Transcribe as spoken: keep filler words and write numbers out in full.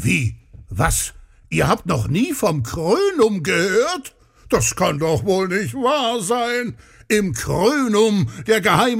Wie? Was? Ihr habt noch nie vom Krönum gehört? Das kann doch wohl nicht wahr sein. Im Krönum, der geheime